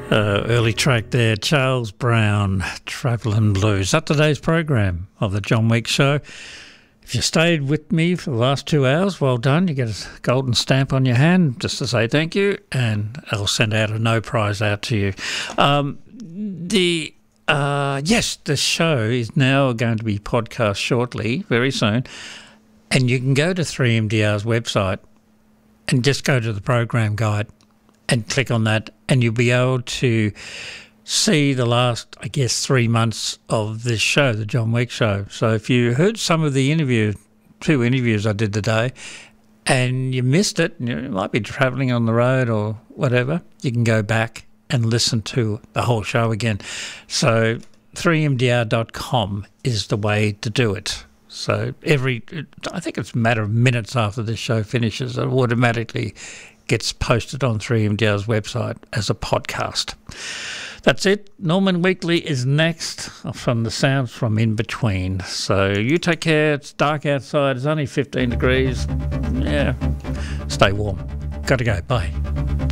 Early track there, Charles Brown, Travelling Blues. That's today's program of the John Weeks Show. If you stayed with me for the last 2 hours, well done. You get a golden stamp on your hand just to say thank you, and I'll send out a no prize out to you. Yes, the show is now going to be podcast shortly, very soon, and you can go to 3MDR's website and just go to the program guide and click on that, and you'll be able to see the last, 3 months of this show, the John Weeks Show. So if you heard some of the two interviews I did today, and you missed it, you might be travelling on the road or whatever, you can go back and listen to the whole show again. So 3mdr.com is the way to do it. So I think it's a matter of minutes after the show finishes, it automatically gets posted on 3MDR's website as a podcast. That's it. Norman Weekly is next from the sounds from in between. So you take care. It's dark outside. It's only 15 degrees. Yeah. Stay warm. Got to go. Bye.